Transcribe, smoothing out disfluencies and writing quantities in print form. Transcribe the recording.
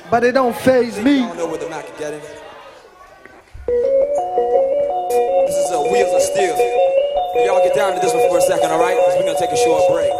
but it don't faze me. I don't know where the Mac is getting. This is Wheels of Steel. Y'all get down to this one for a second, all right? Because we're going to take a short break.